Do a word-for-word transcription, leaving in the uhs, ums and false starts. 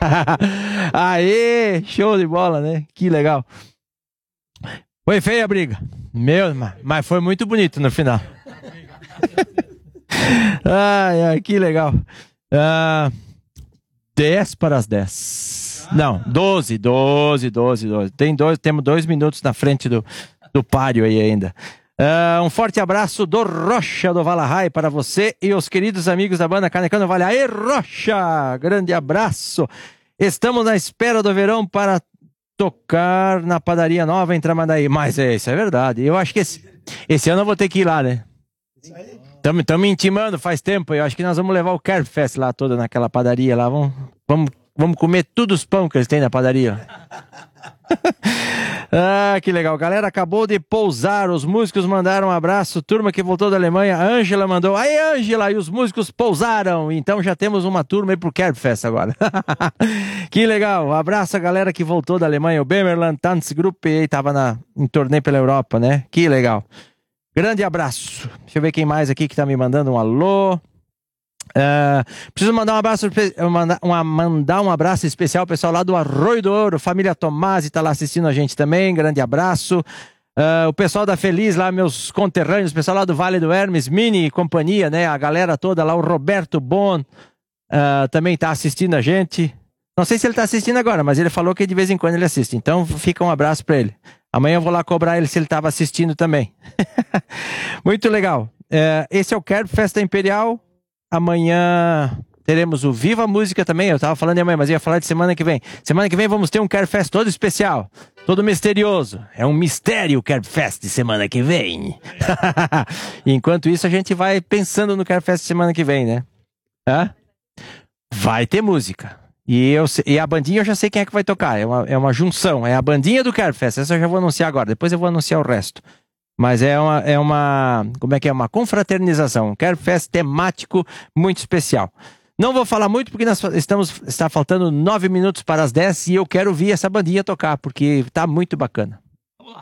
Aê, show de bola, né? Que legal. Foi feia a briga. Meu, mas foi muito bonito no final. Ai, ai, que legal. Uh, dez para as dez. Não, doze, doze, doze, doze. Tem dois, temos dois minutos na frente do, do páreo aí ainda. Uh, um forte abraço do Rocha do Valahai para você e os queridos amigos da banda Canecando Vale. Aê, Rocha! Grande abraço. Estamos na espera do verão para tocar na padaria nova em Tramandaí. Mas é, isso é verdade. Eu acho que esse, esse ano eu vou ter que ir lá, né? Estamos intimando faz tempo. Eu acho que nós vamos levar o Kerb Fest lá toda naquela padaria lá. Vamos, vamos, vamos comer todos os pão que eles têm na padaria. Ah, que legal. Galera, acabou de pousar. Os músicos mandaram um abraço. Turma que voltou da Alemanha. A Ângela mandou. Aí, Ângela! E os músicos pousaram. Então já temos uma turma aí pro Kerb Fest agora. Que legal. Um abraço a galera que voltou da Alemanha. O Bemerland Tanzgruppe aí tava na, em torneio pela Europa, né? Que legal. Grande abraço. Deixa eu ver quem mais aqui que tá me mandando um alô. Uh, preciso mandar um abraço, mandar, uma, mandar um abraço especial ao pessoal lá do Arroio do Ouro. Família Tomasi tá lá assistindo a gente também. Grande abraço. Uh, o pessoal da Feliz lá, meus conterrâneos, o pessoal lá do Vale do Hermes, Mini e companhia, né? A galera toda lá, o Roberto Bon uh, também tá assistindo a gente. Não sei se ele tá assistindo agora, mas ele falou que de vez em quando ele assiste. Então fica um abraço pra ele. Amanhã eu vou lá cobrar ele se ele estava assistindo também. Muito legal. É, esse é o Kerb Festa Imperial. Amanhã teremos o Viva Música também. Eu estava falando de amanhã, mas ia falar de semana que vem. Semana que vem vamos ter um Kerb Fest todo especial. Todo misterioso. É um mistério o Kerb Fest de semana que vem. Enquanto isso, a gente vai pensando no Kerb Fest de semana que vem, né? Hã? Vai ter música. E, eu, e a bandinha eu já sei quem é que vai tocar. É uma, é uma junção. É a bandinha do Kerb Fest. Essa eu já vou anunciar agora. Depois eu vou anunciar o resto. Mas é uma... É uma como é que é? Uma confraternização. Um Kerb Fest temático muito especial. Não vou falar muito porque nós estamos, está faltando nove minutos para as dez e eu quero ouvir essa bandinha tocar porque tá muito bacana.